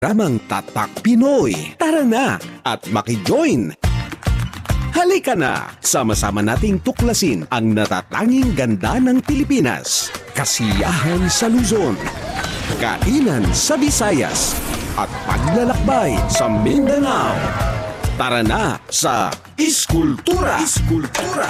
Ramang Tatak Pinoy. Tara na at maki-join! Halika na! Sama-sama nating tuklasin ang natatanging ganda ng Pilipinas. Kasiyahan sa Luzon, kainan sa Visayas, at paglalakbay sa Mindanao. Tara na sa Iskultura! Iskultura!